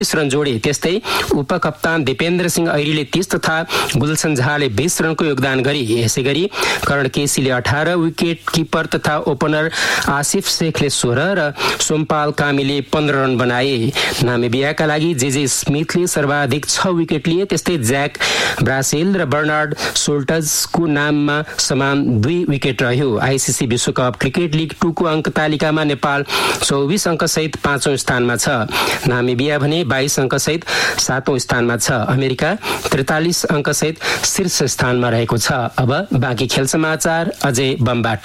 Run जोडे। त्यस्तै उपकप्तान दिपेन्द्र सिंह ऐरीले 30 तथा गुलसन झाले 20 रनको योगदान गरे। यसैगरी करण केसीले 18, विकेट किपर तथा ओपनर आसिफ शेखले 16 र सोमपाल कामीले 15 रन बनाए। नामिबियाका लागि जेजे स्मिथले सर्वाधिक 6 विकेट लिए। त्यस्तै ज्याक ब्रासेल र बर्नार्ड सोल्टजको नाममा समान 2 विकेट रह्यो। आईसीसी विश्वकप क्रिकेट लिग 2 को अङ्क तालिकामा नेपाल 24 अङ्कसहित 5औं स्थानमा छ। नामिबिया भने 22 अङ्कसहित 7औं स्थानमा छ। अमेरिका 43 अङ्कसहित शीर्ष स्थानमा रहेको छ। अब बाँकी खेल समाचार अजय बमबाट।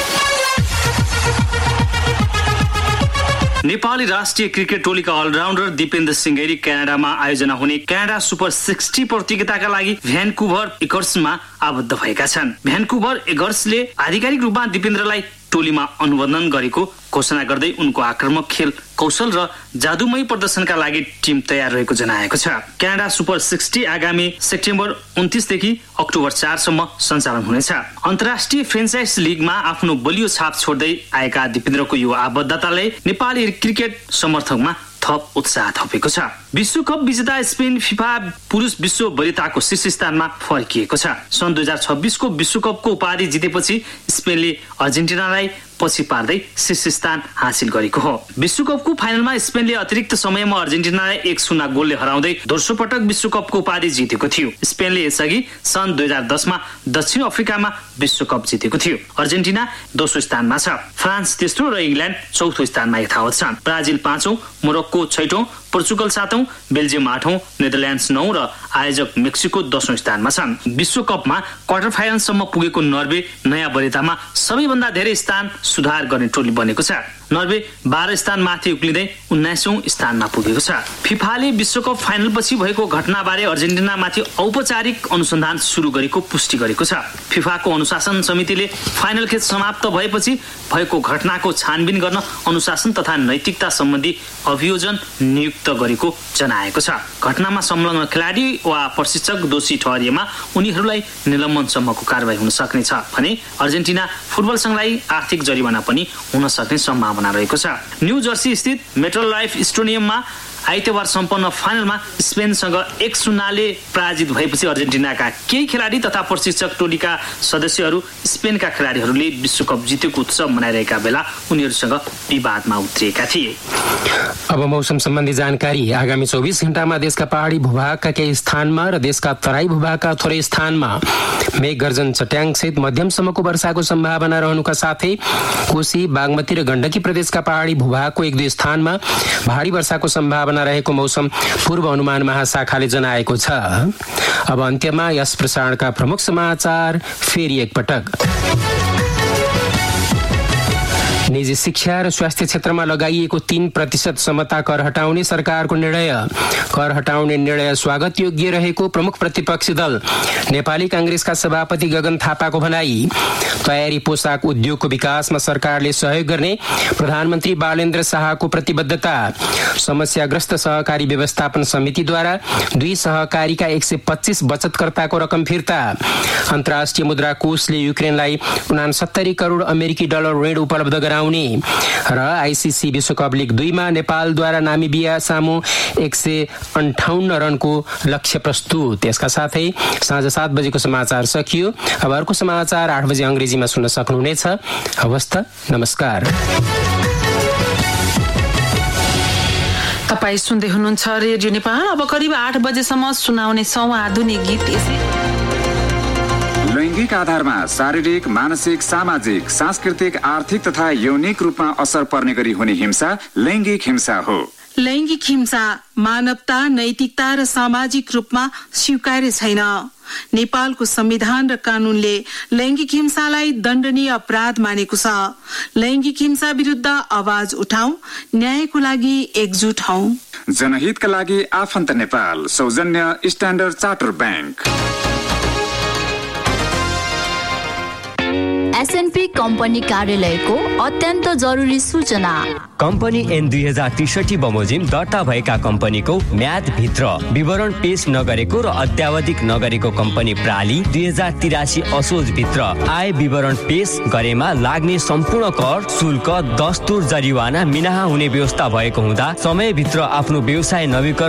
नेपाली राष्ट्रिय क्रिकेट टोलीका अलराउन्डर दिपेन्द्र सिंह ऐरी क्यानाडामा आयोजना हुने क्यानाडा सुपर 60 प्रतियोगिताका लागि भ्यान्कुभर एगर्समा आबद्ध भएका छन्। भ्यान्कुभर एगर्सले आधिकारिक रूपमा दिपेन्द्रलाई टोलीमा अनुबन्धन गरेको घोषणा गर्दै उनको आक्रामक खेल कौशल र जादुमय प्रदर्शनका लागि टिम तयार रहेको जनाएको छ। क्यानाडा सुपर 60 आगामी सेप्टेम्बर 29 देखि अक्टोबर 4 सम्म सञ्चालन हुनेछ। अन्तर्राष्ट्रिय फ्रेन्चाइज लिगमा आफ्नो बलियो छाप छोड्दै आएका दिपेन्द्रको यो आबद्धताले नेपाली क्रिकेट समर्थकमा थप उत्साह थपेको छ। विश्वकप विजेता स्पेन फिफा पुरुष विश्व वरियताको शीर्ष स्थानमा फर्किएको छ। सन् 2026 को विश्वकपको उपाधि जितेपछि स्पेनले अर्जेन्टिनालाई पछि पार्दै शीर्ष स्थान हासिल गरेको हो। विश्वकपको फाइनलमा स्पेनले अतिरिक्त समयमा अर्जेन्टिनालाई 1-0 गोलले हराउँदै दोस्रो पटक विश्वकपको उपाधि जितेको थियो। स्पेनले यसअघि सन् 2010 मा दक्षिण अफ्रिकामा विश्वकप जितेको थियो। अर्जेन्टिना दोस्रो स्थानमा छ, फ्रान्स तेस्रो र इङ्ल्यान्ड चौथो स्थानमा यथावत छन्। Brazil 5औं, Morocco 6औं, Portugal 7औं, Belgium 8औं, Netherlands 9 र आयोजक मेक्सिको 10औं स्थानमा छन्। विश्वकपमा क्वार्टर फाइनलसम्म पुगेको नर्वे नयाँ वरियतामा सबैभन्दा धेरै स्थान सुधार गर्ने टोली बनेको छ। नर्वे 12 स्थान माथि उक्लिँदै 19औं स्थानमा पुगेको छ। फिफाले विश्वकप फाइनलपछि भएको घटनाबारे अर्जेन्टिनामाथि औपचारिक अनुसन्धान सुरु गरेको पुष्टि गरेको छ। फिफाको अनुशासन समितिले फाइनल खेल समाप्त भएपछि भएको घटनाको छानबिन गर्न अनुशासन तथा नैतिकता सम्बन्धी अभियोजन नियुक्त गरेको जनाएको छ। घटनामा संलग्न खेलाडी वा प्रशिक्षक दोषी ठहरिएमा उनीहरूलाई निलम्बनसम्मको कारबाही हुन सक्नेछ भने अर्जेन्टिना फुटबल संघलाई आर्थिक जरिवाना पनि हुन सक्ने सम्भावना रहेको छ। न्यू जर्सी स्थित मेट्रोलाइफ स्टेडियममा आइतबार सम्पन्न फाइनलमा स्पेनसँग 1-0 पराजित भएपछि अर्जेन्टिनाका केही खेलाडी तथा प्रशिक्षक टोलीका सदस्यहरू स्पेनका खेलाडीहरूले विश्वकप जितेको उत्सव मनाइरहेका बेला उनीहरूसँग विवादमा उत्रिएका थिए। अब मौसम सम्बन्धी जानकारी। आगामी 24 घण्टामा देशका पहाडी भूभागका केही स्थानमा र देशका तराई भूभागका थोरै स्थानमा मेघ गर्जन चट्याङ सहित मध्यमसम्मको वर्षाको सम्भावना रहनुका साथै कोशी, बागमती र गण्डकी प्रदेशका पहाडी भूभागको 1-2 स्थानमा भारी वर्षाको सम्भावना रहेको मौसम पूर्व अनुमान महाशाखाले जनाएको छ। अब अन्त्यमा यस प्रसारणका प्रमुख समाचार फेरि एकपटक। निजी शिक्षा र स्वास्थ्य क्षेत्रमा लगाइएको 3% समता कर हटाउने सरकारको निर्णय। कर हटाउने निर्णय स्वागत योग्य रहेको प्रमुख प्रतिपक्षी दल नेपाली कांग्रेसका सभापति गगन थापाको भनाई। तयारी पोसाक उद्योगको विकासमा सरकारले सहयोग गर्ने प्रधानमन्त्री बालेन्द्र शाहको प्रतिबद्धता। समस्याग्रस्त सहकारी व्यवस्थापन समितिद्वारा 2 सहकारीका 125 बचतकर्ताको रकम फिर्ता। अन्तर्राष्ट्रिय मुद्रा कोषले युक्रेनलाई 69 करोड अमेरिकी डलर ऋण उपलब्ध गराउने र आईसीसी विश्वकप लिग 2 मा नेपालद्वारा नामिबिया सामु 158 रनको लक्ष्य प्रस्तुत। यसका साथै साँझ 7 बजेको समाचार सकियो। अब अर्को समाचार 8 बजे अंग्रेजीमा सुन्न सक्नुहुनेछ। हवस् त, नमस्कार। तपाईं सुन्दै हुनुहुन्छ रेडियो नेपाल। अब करिब 8 बजेसम्म सुनाउने छौं आधुनिक गीत। लैंगिक आधारमा शारीरिक, मानसिक, सामाजिक, सांस्कृतिक, आर्थिक तथा यौनिक रूपमा असर पर्ने गरी हुने हिंसा लैंगिक हिंसा हो। लैंगिक हिंसा मानवता, नैतिकता र सामाजिक रूपमा स्वीकार्य छैन। नेपालको संविधान र कानूनले लैंगिक हिंसालाई दण्डनीय अपराध मानेको छ। लैंगिक हिंसा विरुद्ध आवाज उठाऊ, न्यायको लागि एकजुट हौ। जनहितका लागि आफन्त नेपाल, सौजन्य standard charter bank. S&P company कार्यालयको अत्यन्त जरुरी सूचना। कम्पनी एन 2063 बमोजिम दर्ता भएका कम्पनीको म्याद भित्र विवरण पेश नगरेको र अत्यावधिक नगरेको कम्पनी प्राली 2083 असोज भित्र आय विवरण पेश गरेमा लाग्ने सम्पूर्ण कर, शुल्क, दस्तुर, जरिवाना मिनाहा हुने व्यवस्था भएको हुँदा समयभित्र आफ्नो व्यवसाय नवीकरण